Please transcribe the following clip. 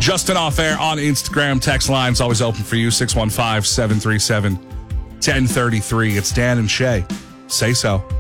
Justin Off Air on Instagram. Text line's always open for you, 615-737-1033. It's Dan and Shay. Say so.